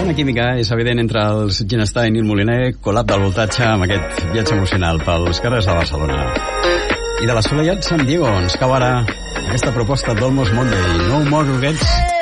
bona química és evident entre els Ginestar i Nil Moliner, col·lab del voltatge amb aquest viatge emocional pels carrers de Barcelona. I de l'assolellat San Diego ens cau ara aquesta proposta d'Almost Monday, No More Regrets.